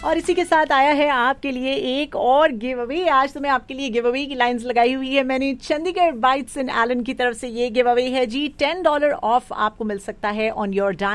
और इसी के साथ आया है आपके लिए एक और गिव अवे। आज तो मैं आपके लिए गिव अवे की लाइंस लगाई हुई है मैंने चंडीगढ़ बाइट्स इन एलन की तरफ से। ये गिव अवे है जी, $10 ऑफ आपको मिल सकता है ऑन योर